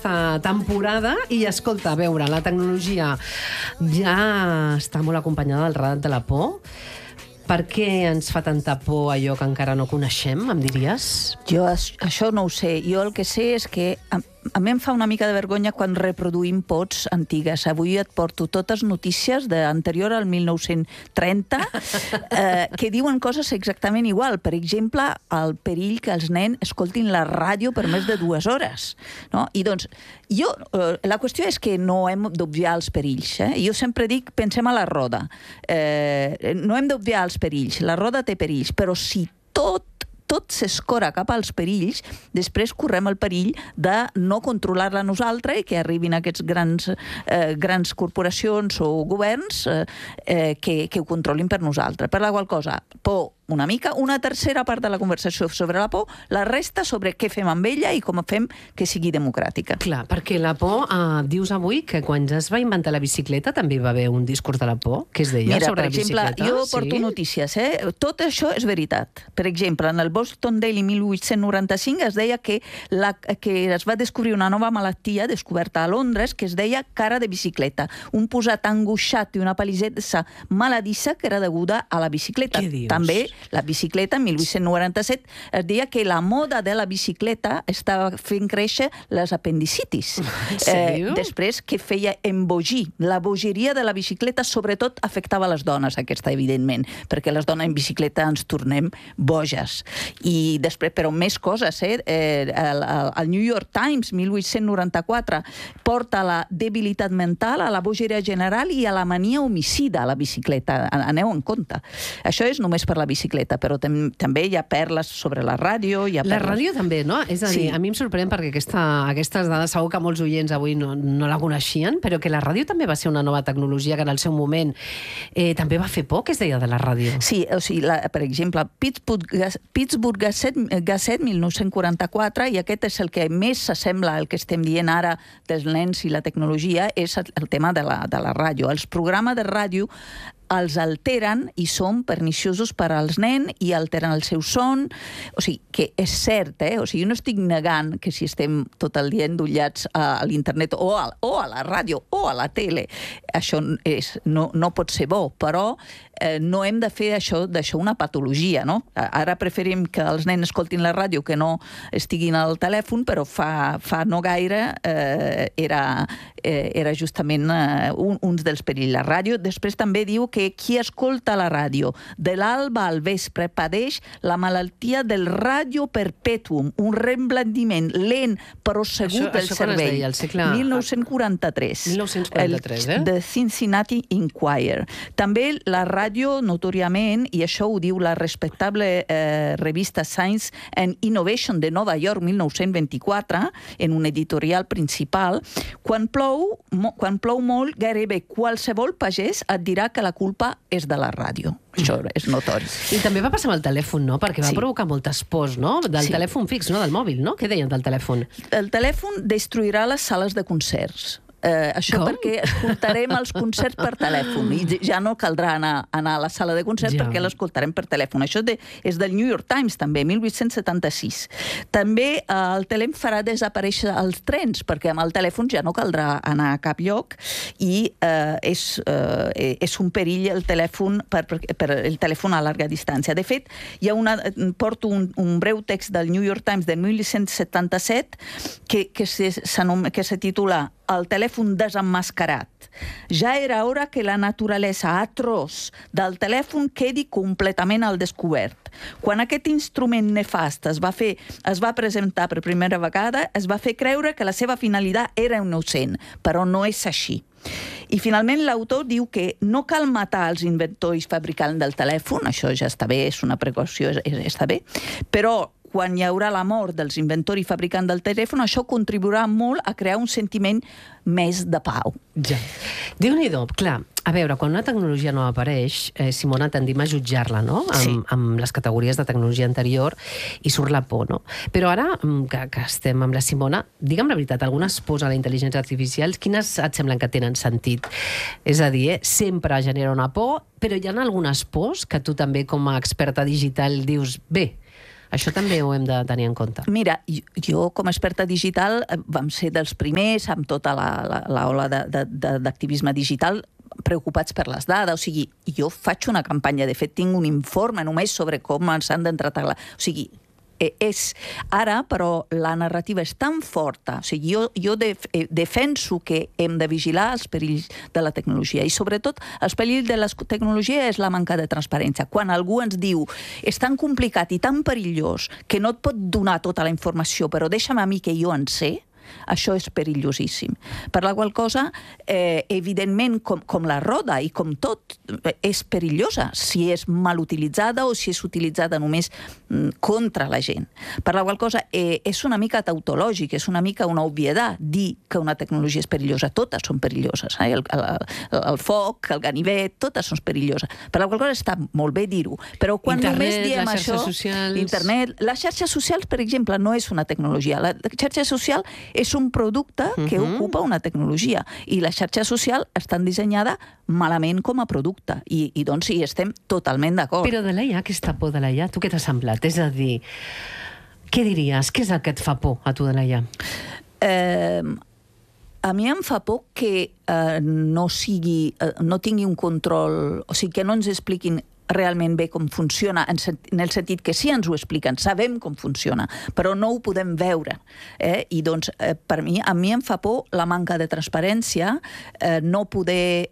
aquesta temporada i, escolta, a veure, la tecnologia ja està molt acompanyada del redat de la por. Per què ens fa tanta por allò que encara no coneixem, em diries? Jo això no ho sé. Jo el que sé és que a mi em fa una mica de vergonya quan reproduïm pots antigues. Avui et porto totes notícies d'anterior al 1930 que diuen coses exactament igual. Per exemple, el perill que els nens escoltin la ràdio per més de 2 hores. No? I doncs, la qüestió és que no hem d'obviar els perills. Jo sempre dic, pensem a la roda. No hem d'obviar els perills. La roda té perills, però si tot s'escora cap als perills, després correm el perill de no controlar-la nosaltres i que arribin aquests grans corporacions o governs que ho controlin per nosaltres. Per la qual cosa, por una mica, una tercera part de la conversació sobre la por, la resta sobre què fem amb ella i com fem que sigui democràtica. Clar, perquè la por, dius avui que quan ja es va inventar la bicicleta també hi va haver un discurs de la por, que es deia sobre la bicicleta. Mira, per exemple, jo porto notícies, tot això és veritat. Per exemple, en el Boston Daily 1895 es deia que es va descobrir una nova malaltia descoberta a Londres que es deia cara de bicicleta, un posat angoixat i una palissesa maladissa que era deguda a la bicicleta. Què dius? També la bicicleta, en 1897, es deia que la moda de la bicicleta estava fent créixer les apendicitis. Després, que feia embogir. La bogeria de la bicicleta, sobretot, afectava les dones, aquesta, evidentment, perquè les dones en bicicleta ens tornem boges. I després, però més coses, el New York Times, 1894, porta la debilitat mental, a la bogeria general i a la mania homicida a la bicicleta. Aneu en compte. Això és només per la bicicleta, però també hi ha perles sobre la ràdio. La ràdio també, no? És a dir, a mi em sorprèn perquè aquestes dades segur que molts oients avui no la coneixien, però que la ràdio també va ser una nova tecnologia que en el seu moment també va fer por, que es deia de la ràdio. Sí, o sigui, per exemple, Pittsburgh Gazette, 1944, i aquest és el que més s'assembla al que estem dient ara dels nens i la tecnologia, és el tema de la ràdio. Els programes de ràdio els alteren i són perniciosos per als nens i alteren el seu son. O sigui, que és cert, O sigui, jo no estic negant que si estem tot el dia endollats a l'internet o a la ràdio o a la tele, això no pot ser bo, però no hem de fer d'això una patologia, no? Ara preferim que els nens escoltin la ràdio que no estiguin al telèfon, però fa no gaire era justament un dels perills. La ràdio després també diu que qui escolta la ràdio de l'alba al vespre padeix la malaltia del radio perpetuum, un reblandiment lent però segur del cervell. Això quan es deia? 1943. 1943, The Cincinnati Enquirer. També la ràdio, notoriament, i això ho diu la respectable revista Science and Innovation de Nova York, 1924, en un editorial principal, quan plou molt, gairebé qualsevol pagès et dirà que la culpa és de la ràdio. Això és notori. I també va passar amb el telèfon, no? Perquè va provocar moltes pors, no? Del telèfon fix, no del mòbil, no? Què deien del telèfon? El telèfon destruirà les sales de concerts. Això perquè escoltarem els concerts per telèfon i ja no caldrà anar a la sala de concert perquè l'escoltarem per telèfon. Això és del New York Times, també, 1876. També el telèfon farà desaparèixer els trens perquè amb el telèfon ja no caldrà anar a cap lloc i és un perill el telèfon per el telèfon a llarga distància. De fet, porto un breu text del New York Times de 1877 que se titula El telèfon desemmascarat. Ja era hora que la naturalesa atroç del telèfon quedi completament al descobert. Quan aquest instrument nefast es va presentar per primera vegada, es va fer creure que la seva finalitat era innocent, però no és així. I finalment l'autor diu que no cal matar els inventors i fabricants del telèfon, això ja està bé, és una precaució, està bé, però quan hi haurà la mort dels inventors i fabricants del telèfon, això contribuirà molt a crear un sentiment més de pau. Ja. Déu-n'hi-do, clar. A veure, quan una tecnologia no apareix, Simona, tendim a jutjar-la, no? Amb les categories de tecnologia anterior i surt la por, no? Però ara que estem amb la Simona, digue'm la veritat, algunes pors a la intel·ligència artificial, quines et semblen que tenen sentit? És a dir, sempre genera una por, però hi ha algunes pors que tu també com a experta digital dius, bé, Això també ho hem de tenir en compte. Mira, jo com a experta digital vam ser dels primers amb tota l'ola d'activisme digital preocupats per les dades, o sigui, jo faig una campanya, de fet tinc un informe només sobre com s'han d'entratar, o sigui, ara, però la narrativa és tan forta, o sigui, jo defenso que hem de vigilar els perills de la tecnologia i sobretot els perills de la tecnologia és la manca de transparència. Quan algú ens diu és tan complicat i tan perillós que no et pot donar tota la informació, però deixa'm a mi que jo en sé, això és perillosíssim. Per la qual cosa, evidentment, com la roda i com tot, és perillosa si és mal utilitzada o si és utilitzada només contra la gent. Per la qual cosa, és una mica tautològic, és una mica una obvietat dir que una tecnologia és perillosa. Totes són perilloses. El foc, el ganivet, totes són perilloses. Per la qual cosa està molt bé dir-ho. Però quan només diem això... Internet, les xarxes socials, per exemple, no és una tecnologia. La xarxa social és un producte que ocupa una tecnologia i la xarxa social està dissenyada malament com a producte i doncs hi estem totalment d'acord. Però de l'IA, aquesta por de l'IA, tu què t'ha semblat? És a dir, què diries? Què és el que et fa por a tu de l'IA? A mi em fa por que no tingui un control, o sigui, que no ens expliquin realment bé com funciona, en el sentit que sí ens ho expliquen, sabem com funciona, però no ho podem veure. I doncs, a mi em fa por la manca de transparència, no poder...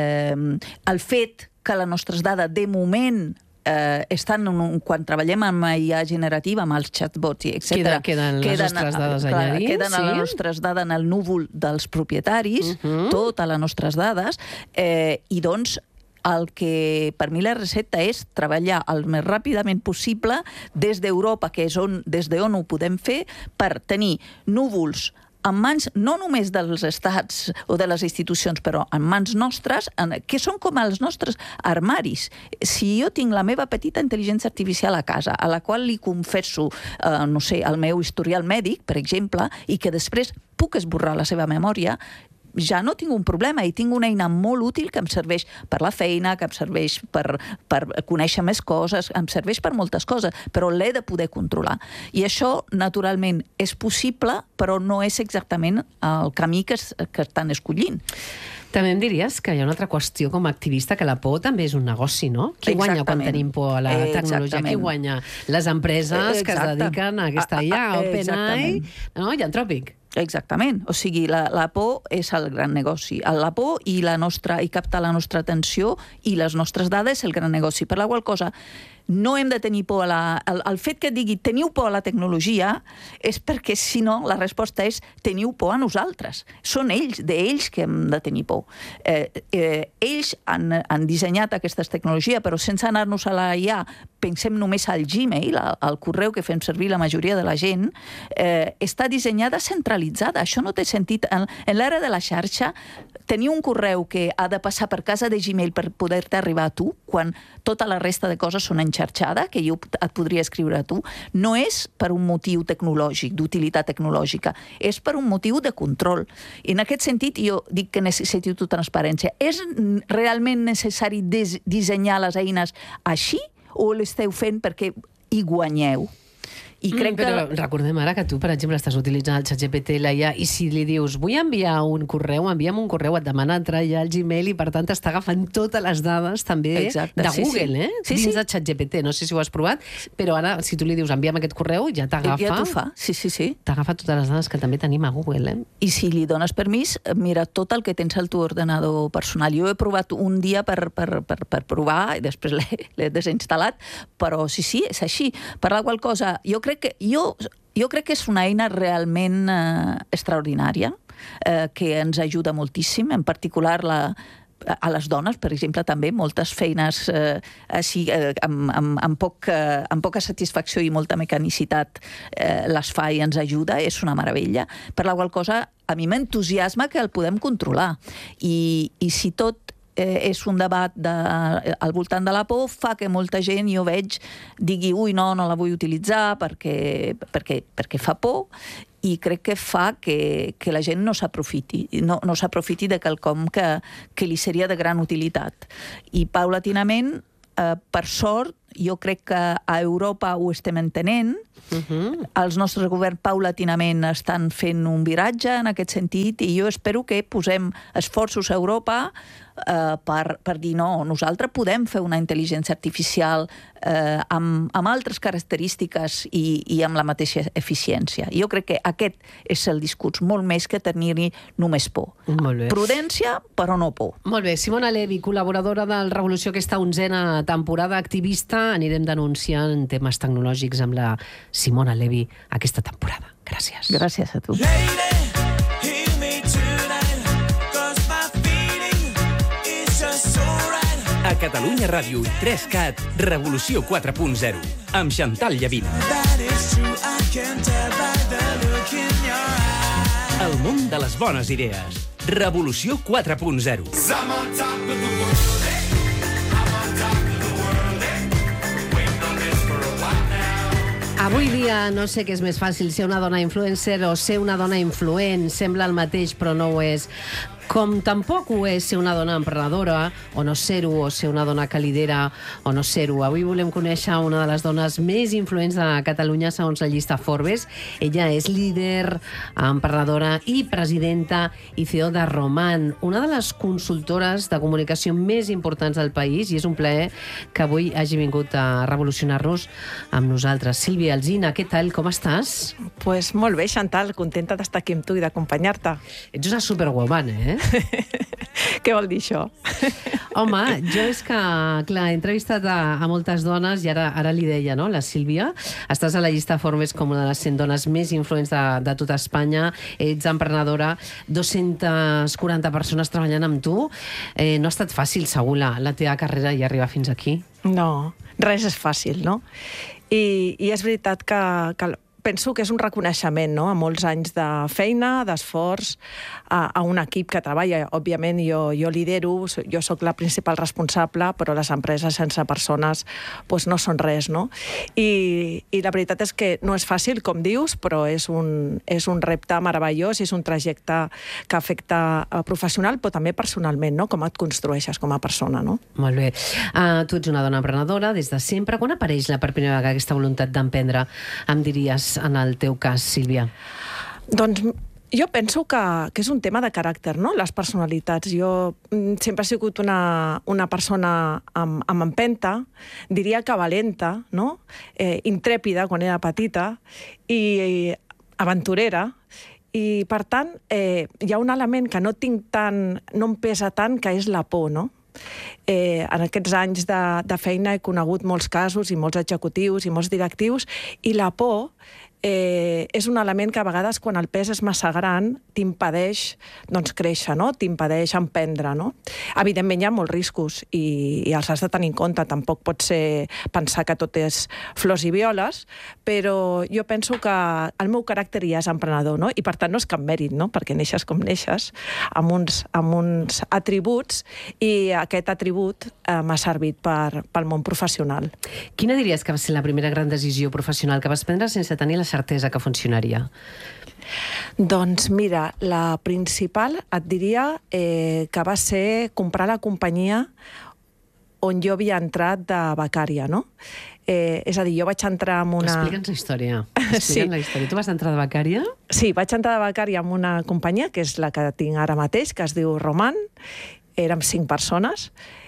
el fet que les nostres dades, de moment, estan, quan treballem amb IA generativa, amb els chatbots, etc. Queden les nostres dades allà dins. Queden les nostres dades en el núvol dels propietaris, totes les nostres dades, i doncs el que per mi la recepta és treballar el més ràpidament possible des d'Europa, que és des d'on ho podem fer, per tenir núvols en mans no només dels estats o de les institucions, però en mans nostres, que són com els nostres armaris. Si jo tinc la meva petita intel·ligència artificial a casa, a la qual li confesso, no sé, el meu historial mèdic, per exemple, i que després puc esborrar la seva memòria, ja no tinc un problema i tinc una eina molt útil que em serveix per la feina, que em serveix per conèixer més coses, em serveix per moltes coses, però l'he de poder controlar. I això, naturalment, és possible, però no és exactament el camí que estan escollint. També em diries que hi ha una altra qüestió com a activista, que la por també és un negoci, no? Qui guanya quan tenim por a la tecnologia? Qui guanya? Les empreses que es dediquen a aquesta IA, OpenAI, no? I Anthropic. Exactament. O sigui, la por és el gran negoci. La por i captar la nostra atenció i les nostres dades és el gran negoci. Per la qual cosa, no hem de tenir por el fet que digui teniu por a la tecnologia és perquè, si no, la resposta és teniu por a nosaltres. Són d'ells que hem de tenir por. Ells han dissenyat aquestes tecnologies, però sense anar-nos a la IA, pensem només al Gmail, al correu que fem servir la majoria de la gent, està dissenyada centralitzada. Això no té sentit. En l'era de la xarxa, tenir un correu que ha de passar per casa de Gmail per poder-te arribar a tu, quan tota la resta de coses són enxarxada, que jo et podria escriure a tu, no és per un motiu tecnològic, d'utilitat tecnològica, és per un motiu de control. I en aquest sentit, jo dic que necessito transparència. És realment necessari dissenyar les eines així o l'esteu fent perquè hi guanyeu? Però recordem ara que tu, per exemple, estàs utilitzant el ChatGPT, l'IA, i si li dius vull enviar un correu, envia'm un correu, et demana entrar ja al Gmail i, per tant, està agafant totes les dades també de Google, dins de ChatGPT. No sé si ho has provat, però ara, si tu li dius envia'm aquest correu, ja t'agafa... Ja t'ho fa, sí. T'agafa totes les dades que també tenim a Google, I si li dones permís, mira tot el que tens al teu ordenador personal. Jo he provat un dia per provar, i després l'he desinstal·lat, però sí, és així. Per la qual cosa, jo crec que és una eina realment extraordinària, que ens ajuda moltíssim, en particular a les dones, per exemple, també moltes feines així, amb poca satisfacció i molta mecanicitat les fa i ens ajuda, és una meravella. Per la qual cosa, a mi m'entusiasma que el podem controlar. I si tot és un debat al voltant de la por, fa que molta gent, jo veig, digui no la vull utilitzar perquè fa por, i crec que fa que la gent no s'aprofiti de quelcom que li seria de gran utilitat. I paulatinament, per sort, Jo crec que a Europa ho estem entenent. Els nostres governs paulatinament estan fent un viratge en aquest sentit i jo espero que posem esforços a Europa per dir no, nosaltres podem fer una intel·ligència artificial amb altres característiques i amb la mateixa eficiència. Jo crec que aquest és el discurs, molt més que tenir-hi només por. Prudència, però no por. Molt bé. Simona Levi, col·laboradora del Revolució, aquesta 11a temporada, activista. Anirem denunciant temes tecnològics amb la Simona Levi aquesta temporada. Gràcies. Gràcies a tu. A Catalunya Ràdio i 3CAT, Revolució 4.0, amb Chantal Llavín. El món de les bones idees. Revolució 4.0. Avui dia no sé què és més fàcil, ser una dona influencer o ser una dona influent. Sembla el mateix, però no ho és. Com tampoc ho és ser una dona emprenedora, o no ser-ho, o ser una dona que lidera, o no ser-ho. Avui volem conèixer una de les dones més influents de Catalunya segons la llista Forbes. Ella és líder, emprenedora i presidenta i CEO de Roman, una de les consultores de comunicació més importants del país, i és un plaer que avui hagi vingut a revolucionar-nos amb nosaltres. Sílvia Alsina, què tal? Com estàs? Pues molt bé, Chantal, contenta d'estar aquí amb tu i d'acompanyar-te. Ets una superwoman, eh? Què vol dir això? Home, jo és que, clar, he entrevistat a moltes dones i ara li deia, no?, la Sílvia. Estàs a la llista Forbes com una de les 100 dones més influents de tota Espanya. Ets emprenedora, 240 persones treballant amb tu. No ha estat fàcil, segur, la teva carrera i arribar fins aquí. No, res és fàcil, no? I és veritat que penso que és un reconeixement, no?, a molts anys de feina, d'esforç, a un equip que treballa. Òbviament, jo lidero, jo sóc la principal responsable, però les empreses sense persones doncs no són res, no? I la veritat és que no és fàcil, com dius, però és un repte meravellós, és un trajecte que afecta professional, però també personalment, no?, com et construeixes com a persona, no? Molt bé. Tu ets una dona emprenedora des de sempre. Quan apareix per primera vegada aquesta voluntat d'emprendre, em diries, en el teu cas, Sílvia? Doncs jo penso que és un tema de caràcter, no?, les personalitats. Jo sempre he sigut una persona amb empenta, diria que valenta, no?, intrèpida quan era petita i aventurera. I, per tant, hi ha un element que no em pesa tant, que és la por, no? En aquests anys de feina he conegut molts casos i molts executius i molts directius, i la por és un element que a vegades, quan el pes és massa gran, t'impedeix créixer, no?, t'impedeix emprendre, no? Evidentment hi ha molts riscos i els has de tenir en compte. Tampoc pot ser pensar que tot és flors i violes, però jo penso que el meu caràcter ja és emprenedor, no? I per tant no és cap mèrit, no?, perquè neixes com neixes, amb uns atributs, i aquest atribut m'ha servit pel món professional. Quina diries que va ser la primera gran decisió professional que vas prendre sense tenir la certesa que funcionaria? Doncs mira, la principal et diria que va ser comprar la companyia on jo havia entrat de becària, no? És a dir, jo vaig entrar en una... Explica'ns la història. La història. Tu vas entrar de becària? Sí, vaig entrar de becària en una companyia, que és la que tinc ara mateix, que es diu Roman. Érem 5 persones.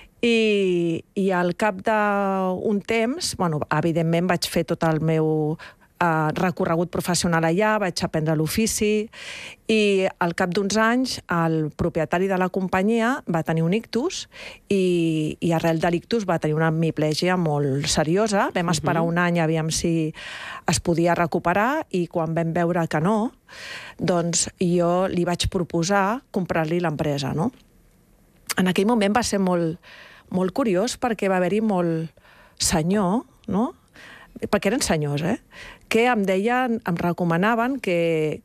I al cap d'un temps, evidentment vaig fer tot el meu recorregut professional allà, vaig aprendre l'ofici, i al cap d'uns anys el propietari de la companyia va tenir un ictus i arrel de l'ictus va tenir una hemiplegia molt seriosa. Vam esperar un any, aviam si es podia recuperar, i quan vam veure que no, doncs jo li vaig proposar comprar-li l'empresa, no? En aquell moment va ser molt, molt curiós, perquè va haver-hi molt senyor, no?, perquè eren senyors, que em deien, em recomanaven que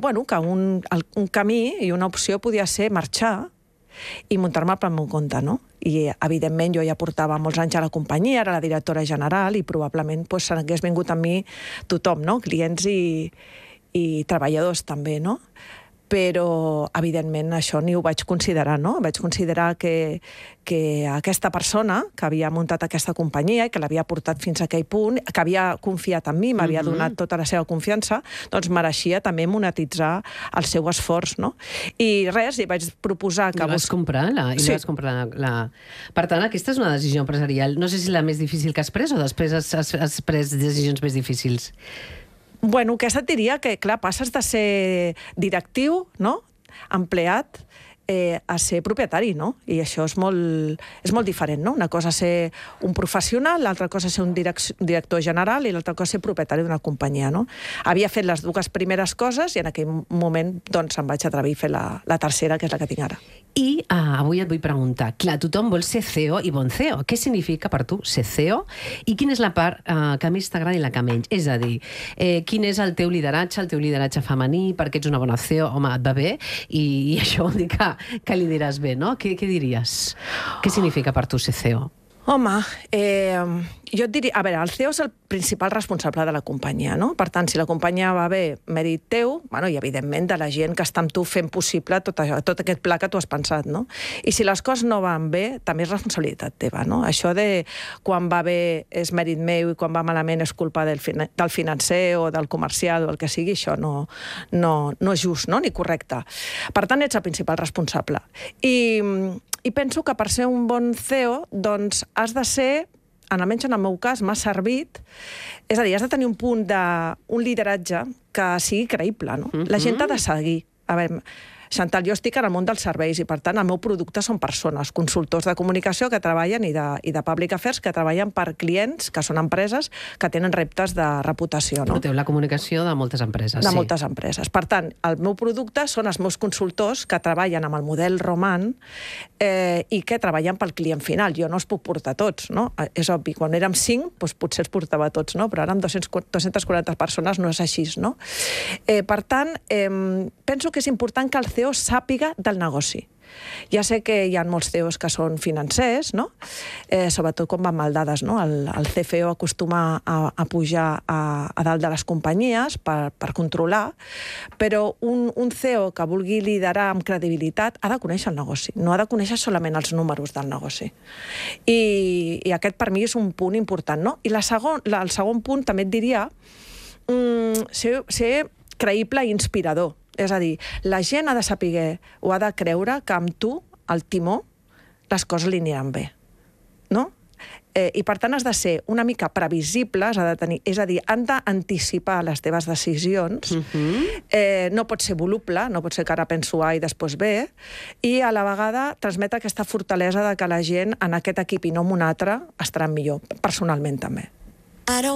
un camí i una opció podia ser marxar i muntar-me pel meu compte, no? I, evidentment, jo ja portava molts anys a la companyia, era la directora general, i probablement se n'hagués vingut amb mi tothom, no?, clients i treballadors també, no? però, evidentment, això ni ho vaig considerar, no? Vaig considerar que aquesta persona que havia muntat aquesta companyia i que l'havia portat fins a aquell punt, que havia confiat en mi, m'havia donat tota la seva confiança, doncs mereixia també monetitzar el seu esforç, no? I res, li vaig proposar que... I vas comprar Per tant, aquesta és una decisió empresarial. No sé si la més difícil que has pres o després has pres decisions més difícils. Bueno, aquesta et diria que, clar, passes de ser directiu, no?, empleat, a ser propietari, no? I això és molt diferent, no? Una cosa és ser un professional, l'altra cosa és ser un director general i l'altra cosa és ser propietari d'una companyia, no? Havia fet les dues primeres coses i en aquell moment doncs em vaig atrevir a fer la tercera, que és la que tinc ara. I avui et vull preguntar, clar, tothom vol ser CEO i bon CEO. Què significa per tu ser CEO? I quina és la part que més t'agrada i la que menys? És a dir, quin és el teu lideratge femení, perquè ets una bona CEO, home, et va bé, i això vol dir que li diràs bé, no? Què diries? Què significa per tu ser CEO? Home, jo et diria... A veure, el CEO és el principal responsable de la companyia, no? Per tant, si la companyia va bé, mèrit teu, bueno, i evidentment de la gent que està amb tu fent possible tot aquest pla que tu has pensat, no? I si les coses no van bé, també és responsabilitat teva, no? Això de quan va bé és mèrit meu i quan va malament és culpa del financer o del comercial o el que sigui, això no és just, no? Ni correcte. Per tant, ets el principal responsable. I penso que per ser un bon CEO, doncs has de ser, almenys en el meu cas, m'ha servit, és a dir, has de tenir un punt un lideratge que sigui creïble, no? La gent t'ha de seguir. A veure, Chantal, jo estic en el món dels serveis i, per tant, el meu producte són persones, consultors de comunicació que treballen i de public affairs que treballen per clients, que són empreses, que tenen reptes de reputació. No? Porteu la comunicació de moltes empreses. De moltes empreses. Per tant, el meu producte són els meus consultors que treballen amb el model Roman i que treballen pel client final. Jo no els puc portar tots, no? És obvi, quan érem 5, doncs potser els portava tots, no? Però ara amb 240 persones no és així, no? Per tant, penso que és important que el CEO sàpiga del negoci. Ja sé que hi ha molts CEOs que són financers, no? Sobretot quan van mal dades, no? El CFO acostuma a pujar a dalt de les companyies per controlar, però un CEO que vulgui liderar amb credibilitat ha de conèixer el negoci, no ha de conèixer solament els números del negoci. I aquest per mi és un punt important, no? I el segon punt també et diria ser creïble i inspirador. És a dir, la gent ha de saber o ha de creure que amb tu, el timó, les coses li aniran bé. No? I per tant has de ser una mica previsible, és a dir, han d'anticipar les teves decisions, no pot ser voluble, no pot ser que ara penso A i després B, i a la vegada transmet aquesta fortalesa de que la gent en aquest equip i no en un altre estaran millor, personalment també.